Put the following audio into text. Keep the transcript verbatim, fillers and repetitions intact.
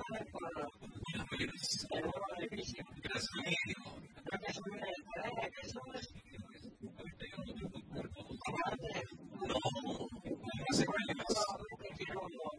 Bueno, pues, pero es difícil. Gracias, amigo. Creo que es una de las tareas que somos